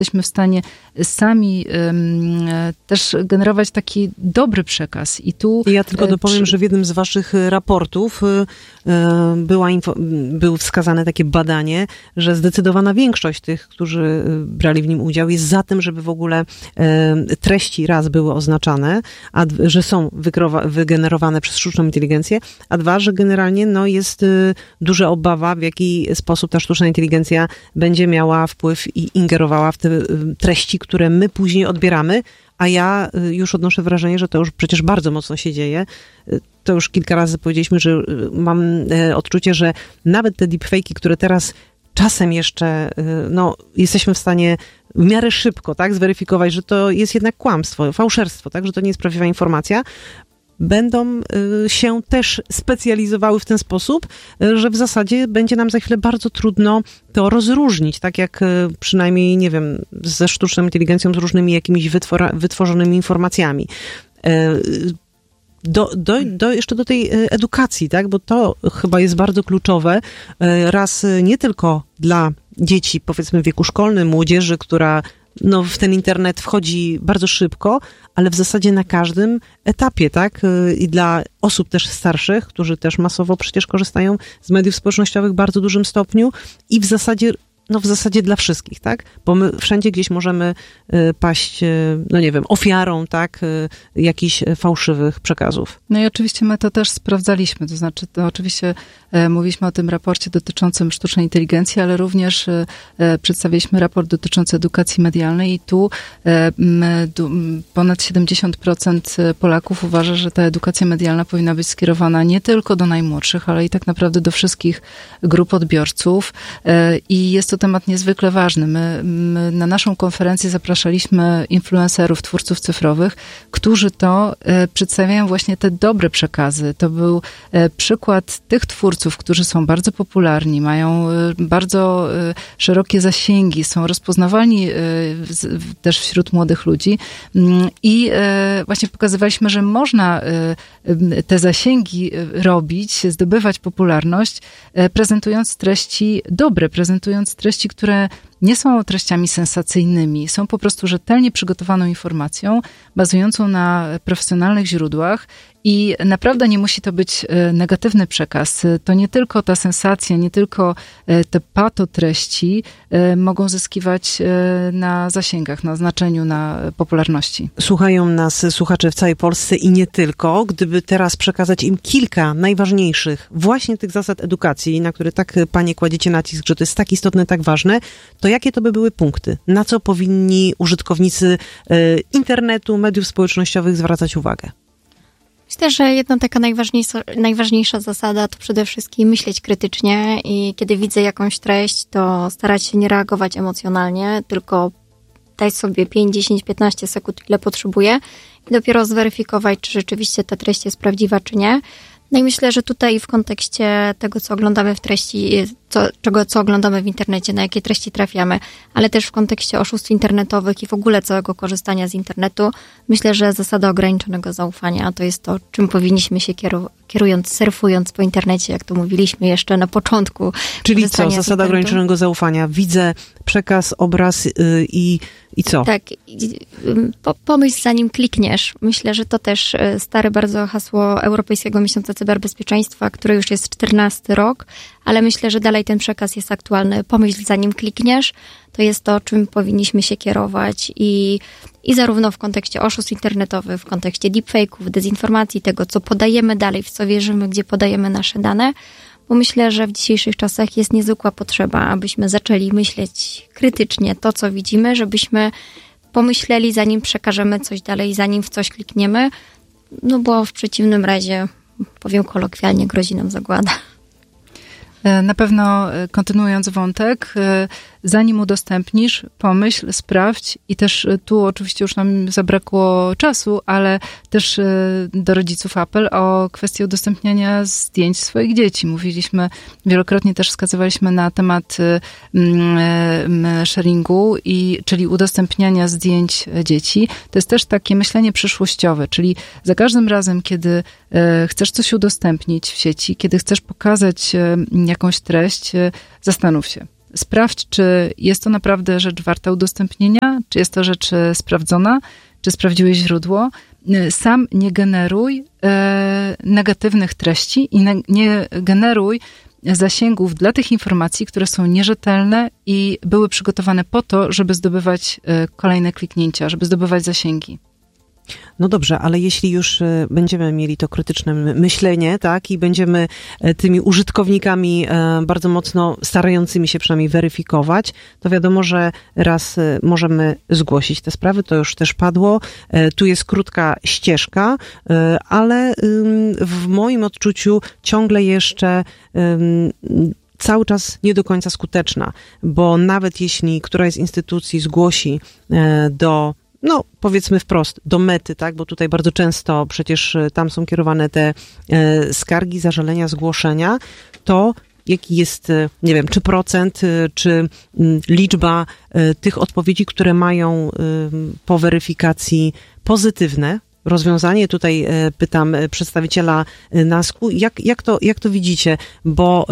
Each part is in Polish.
jesteśmy w stanie sami też generować taki dobry przekaz. I tu ja tylko dopowiem, że w jednym z waszych raportów było wskazane takie badanie, że zdecydowana większość tych, którzy brali w nim udział, jest za tym, żeby w ogóle treści raz były oznaczane, że są wygenerowane przez sztuczną inteligencję, a dwa, że generalnie jest duża obawa, w jaki sposób ta sztuczna inteligencja będzie miała wpływ i ingerowała w te treści, które my później odbieramy, a ja już odnoszę wrażenie, że to już przecież bardzo mocno się dzieje. To już kilka razy powiedzieliśmy, że mam odczucie, że nawet te deepfake'i, które teraz czasem jeszcze, jesteśmy w stanie w miarę szybko, tak, zweryfikować, że to jest jednak kłamstwo, fałszerstwo, tak, że to nie jest prawdziwa informacja, będą się też specjalizowały w ten sposób, że w zasadzie będzie nam za chwilę bardzo trudno to rozróżnić, tak jak przynajmniej, nie wiem, ze sztuczną inteligencją, z różnymi jakimiś wytworzonymi informacjami. Jeszcze do tej edukacji, tak, bo to chyba jest bardzo kluczowe, raz nie tylko dla dzieci, powiedzmy w wieku szkolnym, młodzieży, która w ten internet wchodzi bardzo szybko, ale w zasadzie na każdym etapie, tak? I dla osób też starszych, którzy też masowo przecież korzystają z mediów społecznościowych w bardzo dużym stopniu i w zasadzie dla wszystkich, tak? Bo my wszędzie gdzieś możemy paść, ofiarą, tak? Jakichś fałszywych przekazów. No i oczywiście my to też sprawdzaliśmy, to znaczy oczywiście mówiliśmy o tym raporcie dotyczącym sztucznej inteligencji, ale również przedstawiliśmy raport dotyczący edukacji medialnej i tu ponad 70% Polaków uważa, że ta edukacja medialna powinna być skierowana nie tylko do najmłodszych, ale i tak naprawdę do wszystkich grup odbiorców i jest to temat niezwykle ważny. My na naszą konferencję zapraszaliśmy influencerów, twórców cyfrowych, którzy to przedstawiają właśnie te dobre przekazy. To był przykład tych twórców, którzy są bardzo popularni, mają bardzo szerokie zasięgi, są rozpoznawalni też wśród młodych ludzi i właśnie pokazywaliśmy, że można te zasięgi robić, zdobywać popularność, prezentując treści dobre, prezentując treści, które nie są treściami sensacyjnymi, są po prostu rzetelnie przygotowaną informacją, bazującą na profesjonalnych źródłach i naprawdę nie musi to być negatywny przekaz. To nie tylko ta sensacja, nie tylko te patotreści mogą zyskiwać na zasięgach, na znaczeniu, na popularności. Słuchają nas słuchacze w całej Polsce i nie tylko. Gdyby teraz przekazać im kilka najważniejszych właśnie tych zasad edukacji, na które tak panie kładziecie nacisk, że to jest tak istotne, tak ważne, to jakie to by były punkty? Na co powinni użytkownicy internetu, mediów społecznościowych zwracać uwagę? Myślę, że jedna taka najważniejsza zasada to przede wszystkim myśleć krytycznie i kiedy widzę jakąś treść, to starać się nie reagować emocjonalnie, tylko dać sobie 5, 10, 15 sekund, ile potrzebuję i dopiero zweryfikować, czy rzeczywiście ta treść jest prawdziwa, czy nie. No i myślę, że tutaj w kontekście tego, co oglądamy w treści, co oglądamy w internecie, na jakie treści trafiamy, ale też w kontekście oszustw internetowych i w ogóle całego korzystania z internetu, myślę, że zasada ograniczonego zaufania to jest to, czym powinniśmy się surfując po internecie, jak to mówiliśmy jeszcze na początku. Czyli co? Zasada ograniczonego zaufania. Widzę przekaz, obraz i co? Tak. Pomyśl zanim klikniesz. Myślę, że to też stare bardzo hasło Europejskiego Miesiąca Cyberbezpieczeństwa, które już jest 14 rok, ale myślę, że dalej ten przekaz jest aktualny. Pomyśl zanim klikniesz, to jest to, czym powinniśmy się kierować i zarówno w kontekście oszustw internetowych, w kontekście deepfake'ów, dezinformacji, tego, co podajemy dalej, w co wierzymy, gdzie podajemy nasze dane, bo myślę, że w dzisiejszych czasach jest niezwykła potrzeba, abyśmy zaczęli myśleć krytycznie to, co widzimy, żebyśmy pomyśleli, zanim przekażemy coś dalej, zanim w coś klikniemy, no bo w przeciwnym razie, powiem kolokwialnie, grozi nam zagłada. Na pewno kontynuując wątek, zanim udostępnisz, pomyśl, sprawdź i też tu oczywiście już nam zabrakło czasu, ale też do rodziców apel o kwestię udostępniania zdjęć swoich dzieci. Mówiliśmy, wielokrotnie też wskazywaliśmy na temat sharingu, czyli udostępniania zdjęć dzieci. To jest też takie myślenie przyszłościowe, czyli za każdym razem, kiedy chcesz coś udostępnić w sieci, kiedy chcesz pokazać jakąś treść, zastanów się. sprawdź, czy jest to naprawdę rzecz warta udostępnienia, czy jest to rzecz sprawdzona, czy sprawdziłeś źródło. Sam nie generuj negatywnych treści i nie generuj zasięgów dla tych informacji, które są nierzetelne i były przygotowane po to, żeby zdobywać kolejne kliknięcia, żeby zdobywać zasięgi. No dobrze, ale jeśli już będziemy mieli to krytyczne myślenie, tak, i będziemy tymi użytkownikami bardzo mocno starającymi się przynajmniej weryfikować, to wiadomo, że raz możemy zgłosić te sprawy, to już też padło. Tu jest krótka ścieżka, ale w moim odczuciu ciągle jeszcze cały czas nie do końca skuteczna, bo nawet jeśli któraś z instytucji zgłosi do, no powiedzmy wprost, do Mety, tak, bo tutaj bardzo często przecież tam są kierowane te skargi, zażalenia, zgłoszenia, to jaki jest, nie wiem, czy procent, czy liczba tych odpowiedzi, które mają po weryfikacji pozytywne rozwiązanie? Tutaj pytam przedstawiciela NASK-u, jak to widzicie? Bo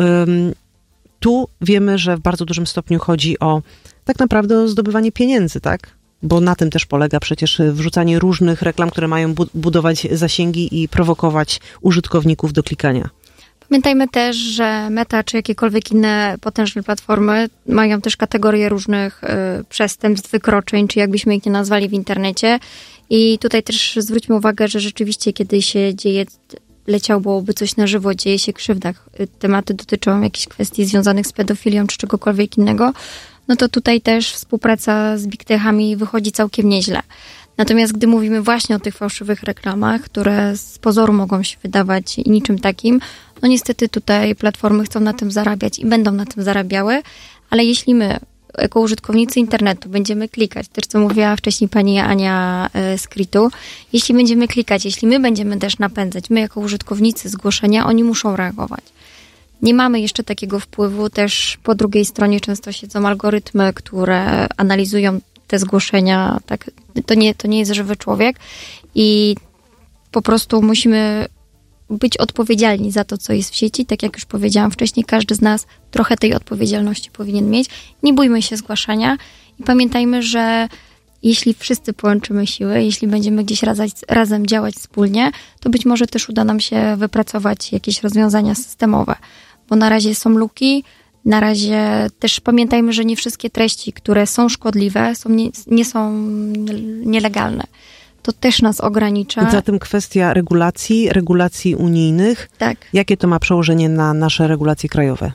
tu wiemy, że w bardzo dużym stopniu chodzi o tak naprawdę o zdobywanie pieniędzy, tak? Bo na tym też polega przecież wrzucanie różnych reklam, które mają budować zasięgi i prowokować użytkowników do klikania. Pamiętajmy też, że Meta czy jakiekolwiek inne potężne platformy mają też kategorie różnych przestępstw, wykroczeń, czy jakbyśmy ich nie nazwali w internecie. I tutaj też zwróćmy uwagę, że rzeczywiście kiedy się dzieje, leciałoby coś na żywo, dzieje się krzywda, tematy dotyczą jakichś kwestii związanych z pedofilią czy czegokolwiek innego, no to tutaj też współpraca z Big Techami wychodzi całkiem nieźle. Natomiast gdy mówimy właśnie o tych fałszywych reklamach, które z pozoru mogą się wydawać niczym takim, no niestety tutaj platformy chcą na tym zarabiać i będą na tym zarabiały, ale jeśli my, jako użytkownicy internetu, będziemy klikać, też co mówiła wcześniej pani Ania z Kritu, jeśli będziemy klikać, jeśli my będziemy też napędzać, my jako użytkownicy zgłoszenia, oni muszą reagować. Nie mamy jeszcze takiego wpływu, też po drugiej stronie często siedzą algorytmy, które analizują te zgłoszenia, tak, to nie jest żywy człowiek i po prostu musimy być odpowiedzialni za to, co jest w sieci. Tak jak już powiedziałam wcześniej, każdy z nas trochę tej odpowiedzialności powinien mieć. Nie bójmy się zgłaszania i pamiętajmy, że jeśli wszyscy połączymy siły, jeśli będziemy gdzieś razem działać wspólnie, to być może też uda nam się wypracować jakieś rozwiązania systemowe, bo na razie są luki, na razie też pamiętajmy, że nie wszystkie treści, które są szkodliwe, nie są nielegalne. To też nas ogranicza. Zatem kwestia regulacji unijnych. Tak. Jakie to ma przełożenie na nasze regulacje krajowe?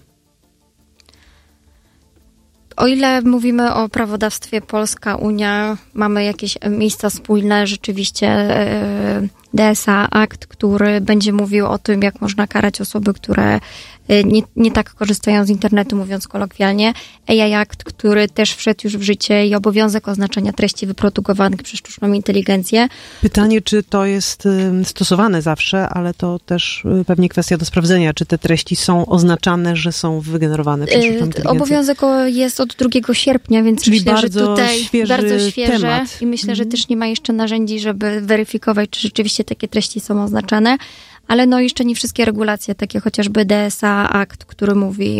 O ile mówimy o prawodawstwie Polska, Unia, mamy jakieś miejsca spójne, rzeczywiście DSA Akt, który będzie mówił o tym, jak można karać osoby, które nie tak korzystają z internetu, mówiąc kolokwialnie. AI Act, który też wszedł już w życie i obowiązek oznaczenia treści wyprodukowanych przez sztuczną inteligencję. Pytanie, czy to jest stosowane zawsze, ale to też pewnie kwestia do sprawdzenia, czy te treści są oznaczane, że są wygenerowane przez sztuczną inteligencję. Obowiązek jest od 2 sierpnia, więc czyli myślę, bardzo że tutaj bardzo świeże temat. I myślę, że też nie ma jeszcze narzędzi, żeby weryfikować, czy rzeczywiście takie treści są oznaczane. Ale no jeszcze nie wszystkie regulacje, takie chociażby DSA Akt, który mówi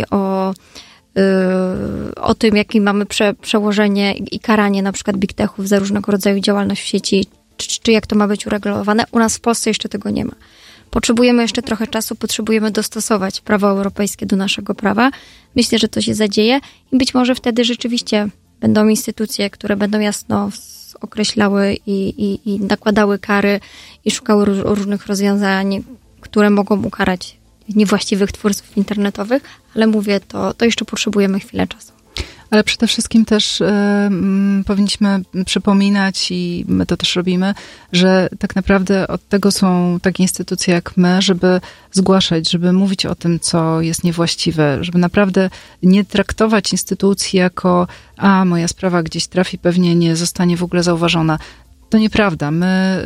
o tym, jakie mamy przełożenie i karanie na przykład Big Techów za różnego rodzaju działalność w sieci, czy jak to ma być uregulowane. U nas w Polsce jeszcze tego nie ma. Potrzebujemy jeszcze trochę czasu, potrzebujemy dostosować prawo europejskie do naszego prawa. Myślę, że to się zadzieje i być może wtedy rzeczywiście będą instytucje, które będą jasno określały i nakładały kary i szukały różnych rozwiązań, które mogą ukarać niewłaściwych twórców internetowych, ale mówię, to jeszcze potrzebujemy chwilę czasu. Ale przede wszystkim też powinniśmy przypominać, i my to też robimy, że tak naprawdę od tego są takie instytucje jak my, żeby zgłaszać, żeby mówić o tym, co jest niewłaściwe, żeby naprawdę nie traktować instytucji jako moja sprawa gdzieś trafi, pewnie nie zostanie w ogóle zauważona. To nieprawda. My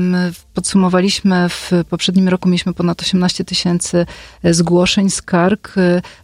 podsumowaliśmy w poprzednim roku, mieliśmy ponad 18 000 zgłoszeń, skarg.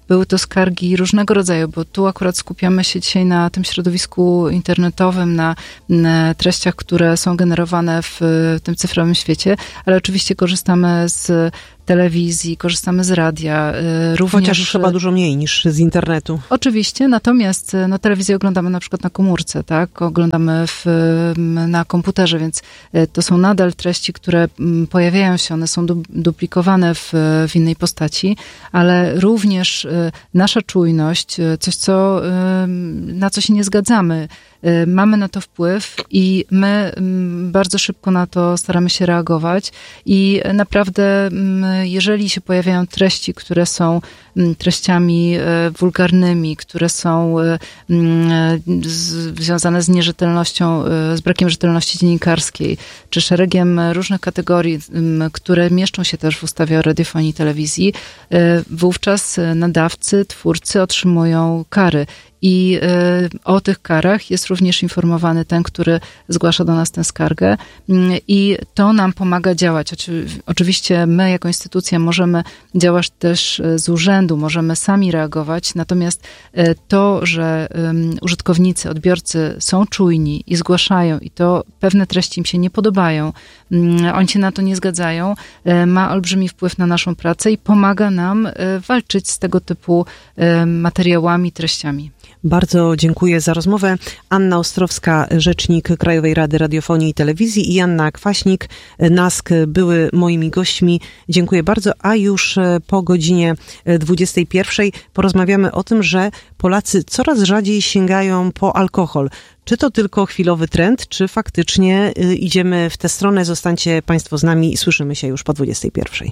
były to skargi różnego rodzaju, bo tu akurat skupiamy się dzisiaj na tym środowisku internetowym, na treściach, które są generowane w tym cyfrowym świecie, ale oczywiście korzystamy z telewizji, korzystamy z radia. Również, chociaż chyba dużo mniej niż z internetu. Oczywiście, natomiast telewizję oglądamy na przykład na komórce, tak? Oglądamy na komputerze, więc to są nadal treści, które pojawiają się, one są duplikowane w innej postaci, ale również nasza czujność, coś, na co się nie zgadzamy, mamy na to wpływ i my bardzo szybko na to staramy się reagować i naprawdę, jeżeli się pojawiają treści, które są treściami wulgarnymi, które są związane z nierzetelnością, z brakiem rzetelności dziennikarskiej, czy szeregiem różnych kategorii, które mieszczą się też w ustawie o radiofonii i telewizji, wówczas nadawcy, twórcy otrzymują kary. I o tych karach jest również informowany ten, który zgłasza do nas tę skargę i to nam pomaga działać. Oczywiście my jako instytucja możemy działać też z urzędu, możemy sami reagować, natomiast to, że użytkownicy, odbiorcy są czujni i zgłaszają i to pewne treści im się nie podobają, oni się na to nie zgadzają, ma olbrzymi wpływ na naszą pracę i pomaga nam walczyć z tego typu materiałami, treściami. Bardzo dziękuję za rozmowę. Anna Ostrowska, rzecznik Krajowej Rady Radiofonii i Telewizji i Joanna Kwaśnik, NASK, były moimi gośćmi. Dziękuję bardzo, a już po godzinie 21 porozmawiamy o tym, że Polacy coraz rzadziej sięgają po alkohol. Czy to tylko chwilowy trend, czy faktycznie idziemy w tę stronę? Zostańcie Państwo z nami i słyszymy się już po 21.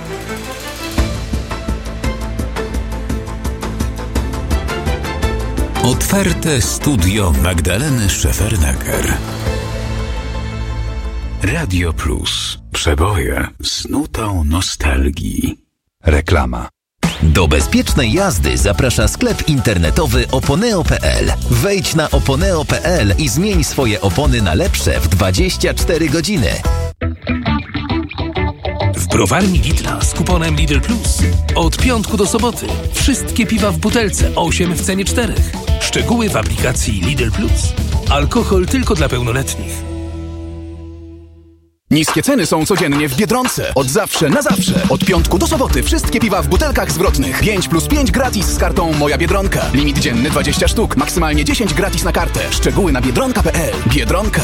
Otwarte studio Magdaleny Szefernaker. Radio Plus. Przeboje z nutą nostalgii. Reklama. Do bezpiecznej jazdy zaprasza sklep internetowy oponeo.pl. Wejdź na oponeo.pl i zmień swoje opony na lepsze w 24 godziny. W browarni Lidla z kuponem Lidl Plus. Od piątku do soboty. Wszystkie piwa w butelce 8 w cenie 4. Szczegóły w aplikacji Lidl Plus. Alkohol tylko dla pełnoletnich. Niskie ceny są codziennie w Biedronce. Od zawsze na zawsze. Od piątku do soboty wszystkie piwa w butelkach zwrotnych. 5+5 gratis z kartą Moja Biedronka. Limit dzienny 20 sztuk. Maksymalnie 10 gratis na kartę. Szczegóły na biedronka.pl. Biedronka.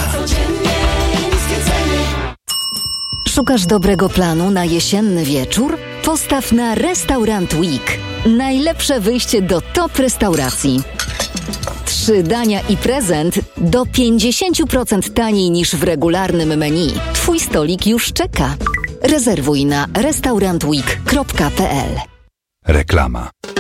Szukasz dobrego planu na jesienny wieczór? Postaw na Restaurant Week. Najlepsze wyjście do top restauracji. 3 dania i prezent do 50% taniej niż w regularnym menu. Twój stolik już czeka. Rezerwuj na restaurantweek.pl. Reklama.